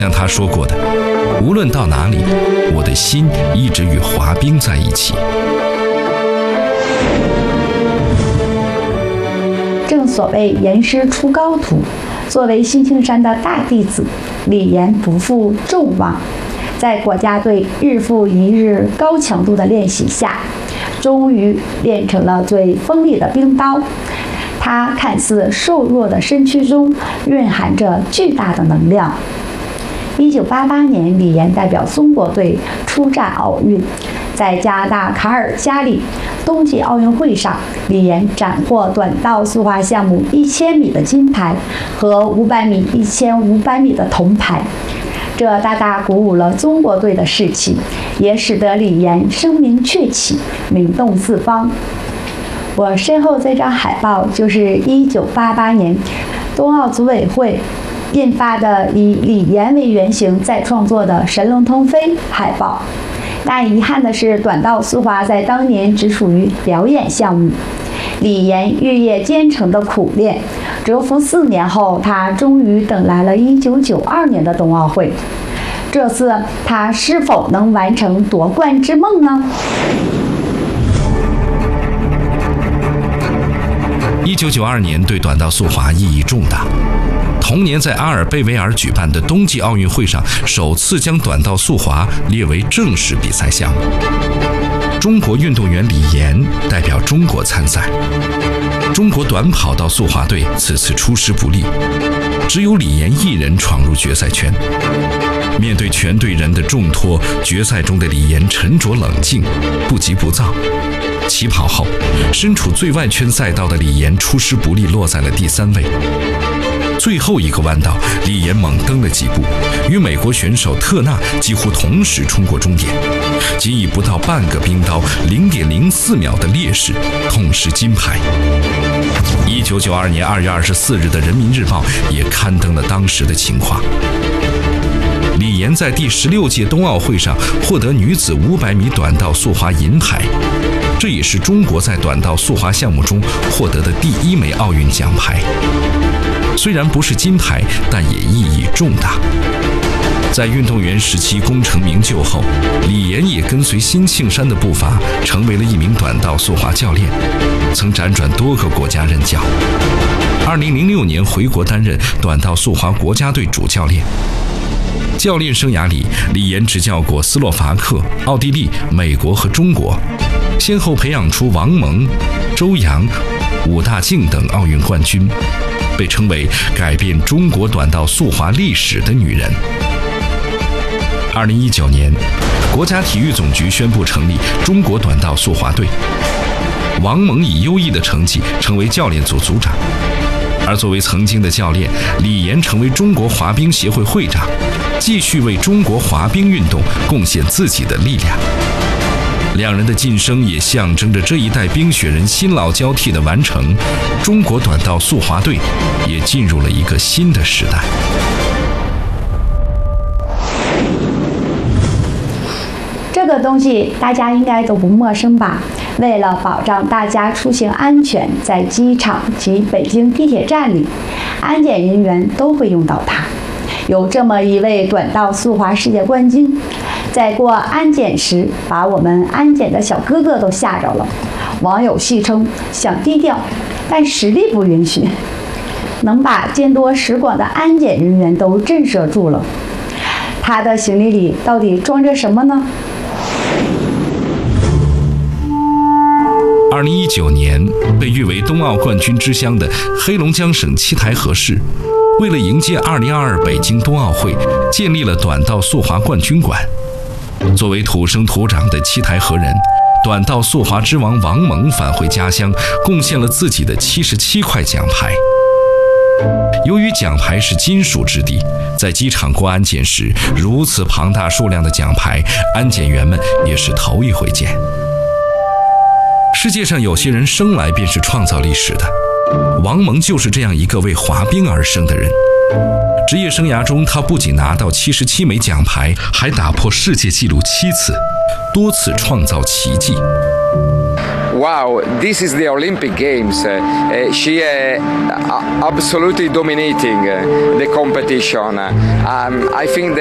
像他说过的，无论到哪里，我的心一直与滑冰在一起。 正所谓严师出高徒，作为新青山的大弟子，李岩不负众望，在国家队日复一日高强度的练习下，终于练成了最锋利的冰刀。他看似瘦弱的身躯中蕴含着巨大的能量。1988年，李岩代表中国队出战奥运，在加拿大卡尔加里冬季奥运会上，李岩斩获短道速滑项目1000米的金牌和500米、1500米的铜牌。这大大鼓舞了中国队的士气，也使得李岩声名鹊起，名动四方。我身后这张海报就是1988年冬奥组委会印发的以李岩为原型再创作的神龙腾飞海报。但遗憾的是，短道速滑在当年只属于表演项目。李岩日夜兼程的苦练，蛰伏4年后，他终于等来了1992年的冬奥会。这次他是否能完成夺冠之梦呢 ？1992年对短道速滑意义重大。同年在阿尔贝维尔举办的冬季奥运会上，首次将短道速滑列为正式比赛项目。中国运动员李岩代表中国参赛。中国短跑道速滑队此次出师不利，只有李岩一人闯入决赛圈。面对全队人的重托，决赛中的李岩沉着冷静，不急不躁。起跑后，身处最外圈赛道的李岩出师不利，落在了第3位。最后一个弯道，李岩猛蹬了几步，与美国选手特纳几乎同时冲过终点，仅以不到半个冰刀0.04秒的劣势痛失金牌。1992年2月24日的《人民日报》也刊登了当时的情况。李岩在第16届冬奥会上获得女子500米短道速滑银牌，这也是中国在短道速滑项目中获得的第1枚奥运奖牌。虽然不是金牌，但也意义重大。在运动员时期功成名就后，李岩也跟随新庆山的步伐，成为了一名短道速滑教练，曾辗转多个国家任教。2006年回国担任短道速滑国家队主教练。教练生涯里，李岩执教过斯洛伐克、奥地利、美国和中国，先后培养出王蒙、周洋、武大靖等奥运冠军，被称为改变中国短道速滑历史的女人。2019年，国家体育总局宣布成立中国短道速滑队，王蒙以优异的成绩成为教练组组长，而作为曾经的教练，李岩成为中国滑冰协会会长，继续为中国滑冰运动贡献自己的力量。两人的晋升也象征着这一代冰雪人新老交替的完成，中国短道速滑队也进入了一个新的时代。 这个东西大家应该都不陌生吧？为了保障大家出行安全，在机场及北京地铁站里，安检人员都会用到它。有这么一位短道速滑世界冠军，在过安检时把我们安检的小哥哥都吓着了。网友戏称想低调，但实力不允许，能把见多识广的安检人员都震慑住了。他的行李里到底装着什么呢 ？2019年，被誉为冬奥冠军之乡的黑龙江省七台河市，为了迎接2022北京冬奥会，建立了短道速滑冠军馆。作为土生土长的七台河人，短道速滑之王王蒙返回家乡，贡献了自己的77块奖牌。由于奖牌是金属质地，在机场过安检时，如此庞大数量的奖牌，安检员们也是头一回见。世界上有些人生来便是创造历史的，王蒙就是这样一个为滑冰而生的人。职业生涯中，他不仅拿到77枚奖牌，还打破世界纪录7次，多次创造奇迹。 wow, this is the Olympic Games. She absolutely dominating the competition. I think that